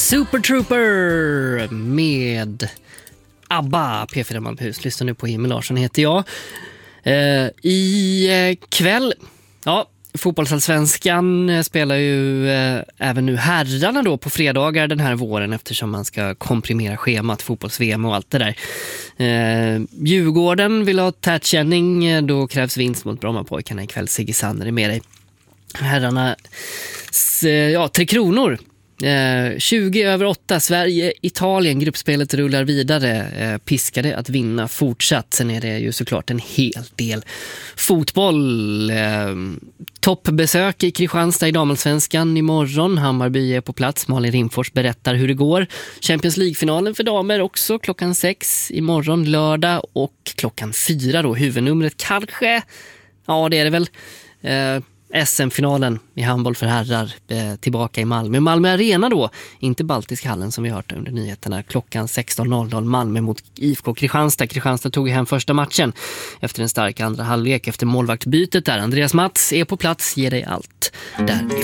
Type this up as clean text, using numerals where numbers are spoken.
Super Trooper med ABBA. P4 Malmöhus. Lyssna nu på Himmel Larsson heter jag. I kväll, fotbollsallsvenskan spelar ju även nu herrarna då på fredagar den här våren eftersom man ska komprimera schemat, fotbolls-VM och allt det där. Djurgården vill ha tätkänning, då krävs vinst mot Brommapojkarna ikväll. Sigge Sander är med dig. Herrarna, 3 kronor. 20/8, Sverige, Italien, gruppspelet rullar vidare, piskade att vinna fortsatt. Sen är det ju såklart en hel del fotboll. Toppbesök i Kristianstad i damallsvenskan imorgon. Hammarby är på plats, Malin Rimfors berättar hur det går. Champions League-finalen för damer också klockan 6 imorgon lördag och klockan 4 då, huvudnumret kanske, det är det väl, SM-finalen i handboll för herrar tillbaka i Malmö. Malmö Arena då, inte Baltiska hallen som vi hört under nyheterna. Klockan 16.00 Malmö mot IFK Kristianstad. Kristianstad tog hem första matchen efter en stark andra halvlek efter målvaktbytet där. Andreas Mats är på plats, ger dig allt där.